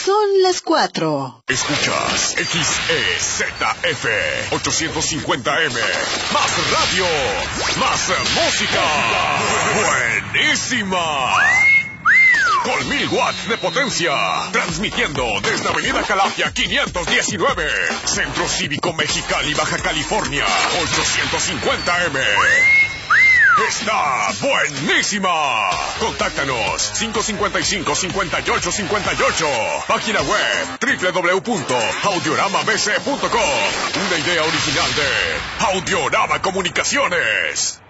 Son las 4. Escuchas XEZF 850M. Más radio, más música. Buenísima. Con 1000 watts de potencia. Transmitiendo desde Avenida Calafia 519. Centro Cívico Mexicali, Baja California. 850M. ¡Está buenísima! Contáctanos 555-5858. Página web www.audioramabc.com. Una idea original de Audiorama Comunicaciones.